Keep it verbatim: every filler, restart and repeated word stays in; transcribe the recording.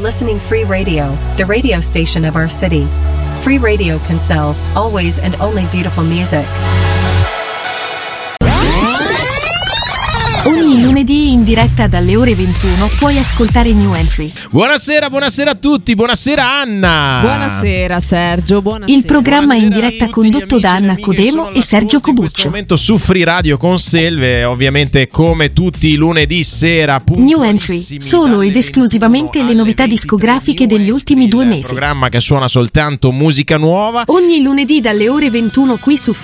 listening Free Radio, the radio station of our city. Free Radio Kinsale, always and only beautiful music. Ogni lunedì in diretta dalle ore ventuno puoi ascoltare New Entry. Buonasera, buonasera a tutti, buonasera Anna. Buonasera Sergio, buonasera. Il programma Buonasera in diretta condotto da Anna Codemo e Sergio In questo Cobuccio. momento su Free Radio con Selve, ovviamente come tutti i lunedì sera. New Entry, solo ed esclusivamente le novità discografiche degli ultimi due Il mesi. programma che suona soltanto musica nuova. Ogni lunedì dalle ore ventuno qui su